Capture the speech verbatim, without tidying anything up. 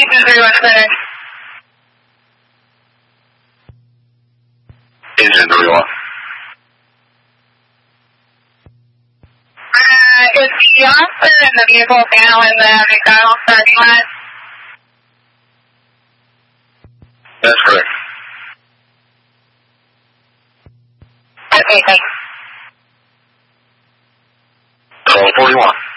two three one center. Agent three one. Uh, is the officer in the vehicle now in the McDonald's parking lot? That's correct. Okay, thanks. Call forty-one.